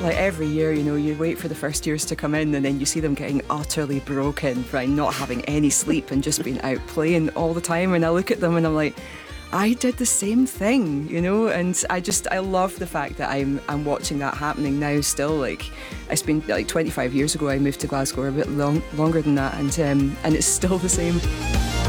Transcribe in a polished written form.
like every year, you know, you wait for the first years to come in and then you see them getting utterly broken from not having any sleep and just being out playing all the time. And I look at them and I'm like, I did the same thing, you know, and I love the fact that I'm watching that happening now still. Like, it's been like 25 years ago I moved to Glasgow, a bit longer than that, and it's still the same.